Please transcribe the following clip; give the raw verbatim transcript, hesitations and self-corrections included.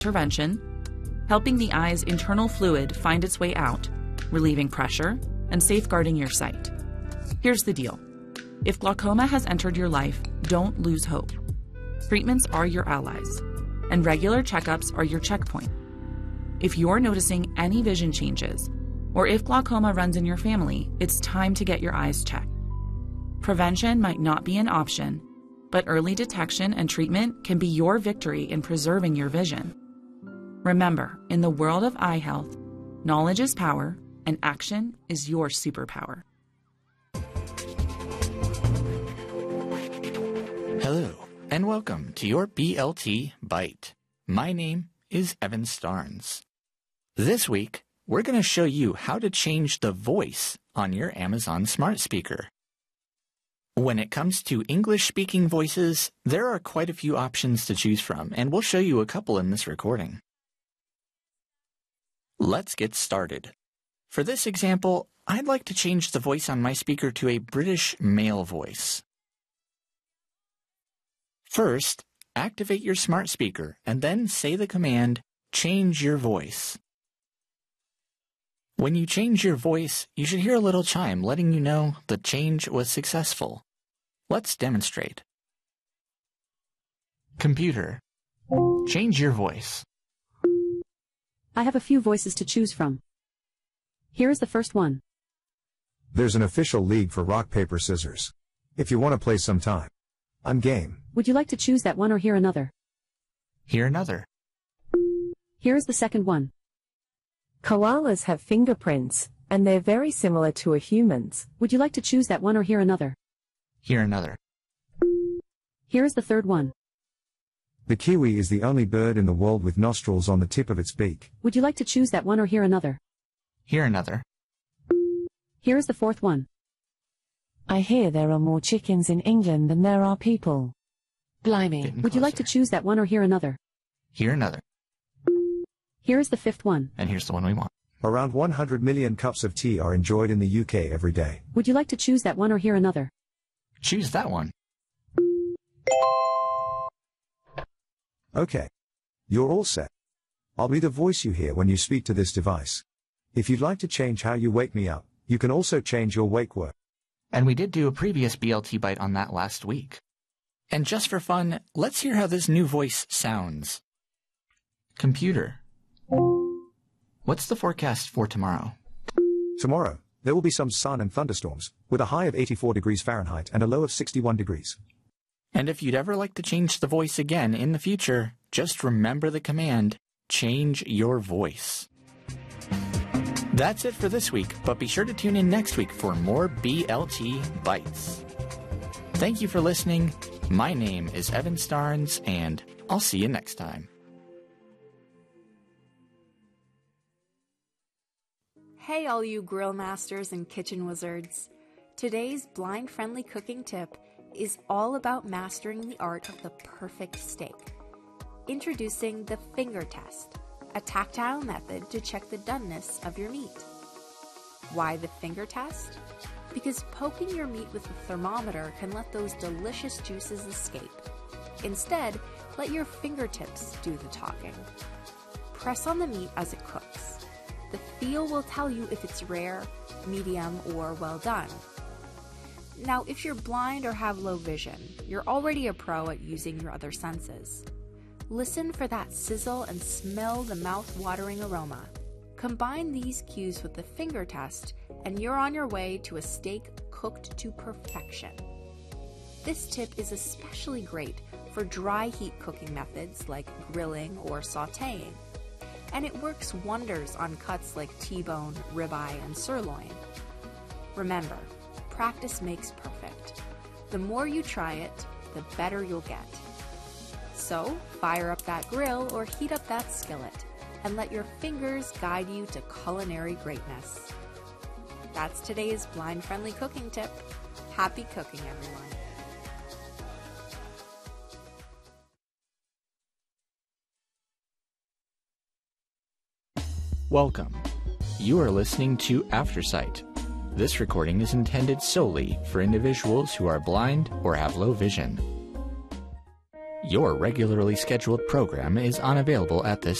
intervention, helping the eye's internal fluid find its way out, relieving pressure, and safeguarding your sight. Here's the deal. If glaucoma has entered your life, don't lose hope. Treatments are your allies, and regular checkups are your checkpoint. If you're noticing any vision changes, or if glaucoma runs in your family, it's time to get your eyes checked. Prevention might not be an option, but early detection and treatment can be your victory in preserving your vision. Remember, in the world of eye health, knowledge is power, and action is your superpower. Hello, and welcome to your B L T Bite. My name is Evan Starnes. This week, we're going to show you how to change the voice on your Amazon smart speaker. When it comes to English-speaking voices, there are quite a few options to choose from, and we'll show you a couple in this recording. Let's get started. For this example, I'd like to change the voice on my speaker to a British male voice. First, activate your smart speaker and then say the command, "Change your voice." When you change your voice, you should hear a little chime letting you know the change was successful. Let's demonstrate. Computer, change your voice. I have a few voices to choose from. Here is the first one. There's an official league for rock, paper, scissors. If you want to play sometime, I'm game. Would you like to choose that one or hear another? Hear another. Here is the second one. Koalas have fingerprints, and they're very similar to a human's. Would you like to choose that one or hear another? Hear another. Here is the third one. The kiwi is the only bird in the world with nostrils on the tip of its beak. Would you like to choose that one or hear another? Hear another. Here is the fourth one. I hear there are more chickens in England than there are people. Blimey. Getting Would you like to closer. choose that one or hear another? Hear another. Here is the fifth one. And here's the one we want. Around one hundred million cups of tea are enjoyed in the U K every day. Would you like to choose that one or hear another? Choose that one. Okay. You're all set. I'll be the voice you hear when you speak to this device. If you'd like to change how you wake me up, you can also change your wake word. And we did do a previous B L T Bite on that last week. And just for fun, let's hear how this new voice sounds. Computer, what's the forecast for tomorrow? Tomorrow, there will be some sun and thunderstorms, with a high of eighty-four degrees Fahrenheit and a low of sixty-one degrees. And if you'd ever like to change the voice again in the future, just remember the command, change your voice. That's it for this week, but be sure to tune in next week for more B L T Bites. Thank you for listening. My name is Evan Starnes, and I'll see you next time. Hey all you grill masters and kitchen wizards. Today's blind-friendly cooking tip is all about mastering the art of the perfect steak. Introducing the finger test, a tactile method to check the doneness of your meat. Why the finger test? Because poking your meat with a thermometer can let those delicious juices escape. Instead, let your fingertips do the talking. Press on the meat as it cooks. The feel will tell you if it's rare, medium, or well done. Now, if you're blind or have low vision, you're already a pro at using your other senses. Listen for that sizzle and smell the mouth-watering aroma. Combine these cues with the finger test, and you're on your way to a steak cooked to perfection. This tip is especially great for dry heat cooking methods like grilling or sautéing. And it works wonders on cuts like T-bone, ribeye, and sirloin. Remember, practice makes perfect. The more you try it, the better you'll get. So, fire up that grill or heat up that skillet, and let your fingers guide you to culinary greatness. That's today's blind-friendly cooking tip. Happy cooking, everyone. Welcome. You are listening to Aftersight. This recording is intended solely for individuals who are blind or have low vision. Your regularly scheduled program is unavailable at this